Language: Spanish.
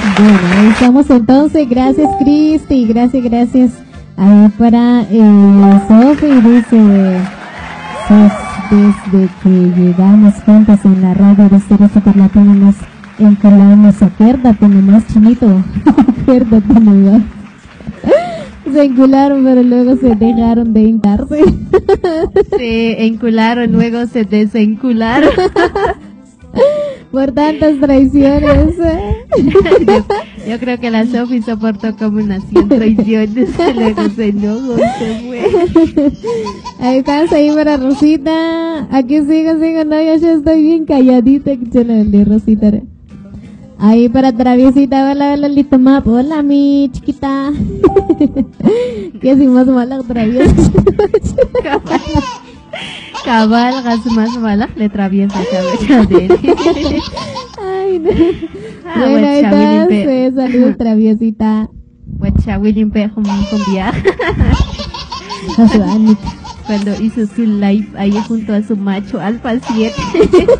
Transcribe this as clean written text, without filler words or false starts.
Bueno, ahí estamos entonces. Gracias, Cristi. Gracias. Ahí para Sofi dice, desde que llegamos juntos en la radio de Estéreo Superlatino nos enculamos. Acuérdate nomás, chinito. Acuérdate nomás. Se encularon, pero luego se dejaron de hincarse. Se encularon, luego se desencularon. Por tantas traiciones. Yo creo que la Sofi soportó como unas 100 traiciones. Luego se enojó y se fue. Ahí estás, ahí para Rosita. Aquí sigo, no, yo ya estoy bien calladita. Escúchale, Rosita. Ahí para Traviesita, hola, listo map. Hola, mi chiquita. ¿Qué hacemos mala traviesa? Cabal, gas más mala, le traviesa cabeza de él. Ay, no. Bueno, ahí estás, saludos, Traviesita. William P. con viaje. Cuando hizo su live ahí junto a su macho Alfa 7.